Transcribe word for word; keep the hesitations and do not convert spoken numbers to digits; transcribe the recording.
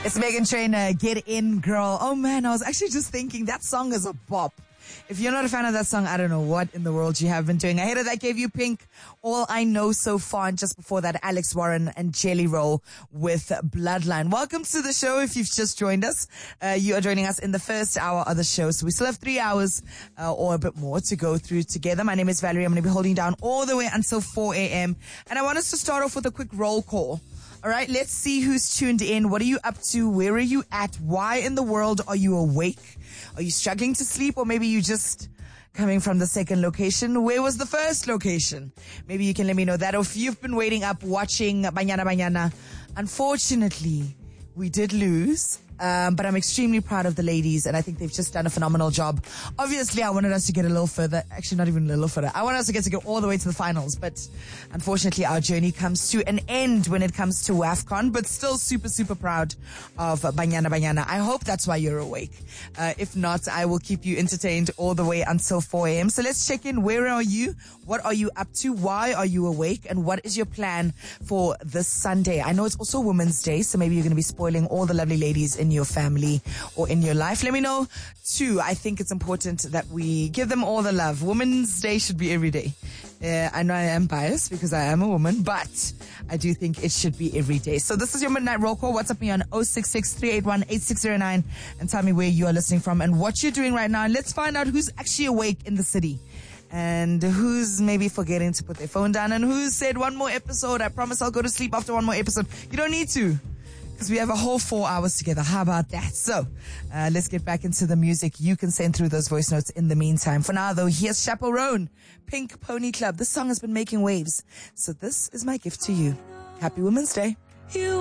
It's Meghan Trainor, Get In Girl. Oh man, I was actually just thinking that song is a bop. If you're not a fan of that song, I don't know what in the world you have been doing. Ahead of that gave you Pink, All I Know So Far, and just before that, Alex Warren and Jelly Roll with Bloodline. Welcome to the show if you've just joined us. Uh, you are joining us in the first hour of the show, so we still have three hours uh, or a bit more to go through together. My name is Valerie. I'm going to be holding down all the way until four a.m. And I want us to start off with a quick roll call. All right, let's see who's tuned in. What are you up to? Where are you at? Why in the world are you awake? Are you struggling to sleep, or maybe you just coming from the second location? Where was the first location? Maybe you can let me know that. Or if you've been waiting up watching Banyana Banyana, unfortunately, we did lose. Um, but I'm extremely proud of the ladies, and I think they've just done a phenomenal job. Obviously, I wanted us to get a little further. Actually, not even a little further. I wanted us to get to go all the way to the finals, but unfortunately, our journey comes to an end when it comes to WAFCON, but still super, super proud of Banyana Banyana. I hope that's why you're awake. Uh, if not, I will keep you entertained all the way until four a.m. So let's check in. Where are you? What are you up to? Why are you awake? And what is your plan for this Sunday? I know it's also Women's Day, so maybe you're going to be spoiling all the lovely ladies in your family or in your life. Let me know too. I think it's important that we give them all the love. Women's Day should be every day. Uh, I know I am biased because I am a woman, but I do think it should be every day. So this is your Midnight Roll Call. WhatsApp me on oh six six, three eight one, eight six zero nine and tell me where you are listening from and what you're doing right now. And let's find out who's actually awake in the city and who's maybe forgetting to put their phone down and who said one more episode. I promise I'll go to sleep after one more episode. You don't need to, because we have a whole four hours together. How about that? So, uh, let's get back into the music. You can send through those voice notes in the meantime. For now, though, here's Chaperone, Pink Pony Club. This song has been making waves. So this is my gift to you. Happy Women's Day. You